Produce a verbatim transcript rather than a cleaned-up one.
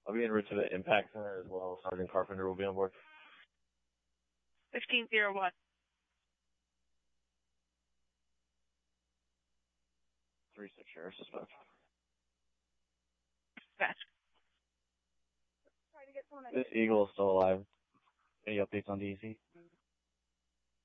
I'll be en route to the impact center as well. Sergeant Carpenter will be on board. fifteen zero one. Three six sheriff suspect. Dispatch. This Eagle is still alive. Any updates on D E C?